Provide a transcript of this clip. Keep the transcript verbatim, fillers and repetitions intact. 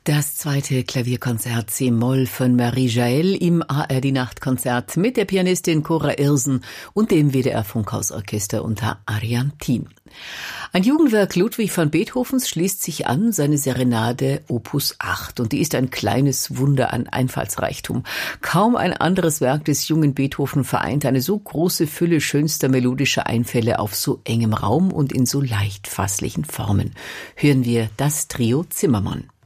Das zweite Klavierkonzert C-Moll von Marie Jaël im A R D-Nachtkonzert mit der Pianistin Cora Irsen und dem W D R-Funkhausorchester unter Ariane Thiem. Ein Jugendwerk Ludwig van Beethovens schließt sich an, seine Serenade Opus acht. Und die ist ein kleines Wunder an Einfallsreichtum. Kaum ein anderes Werk des jungen Beethoven vereint eine so große Fülle schönster melodischer Einfälle auf so engem Raum und in so leicht fasslichen Formen. Hören wir das Trio Zimmermann.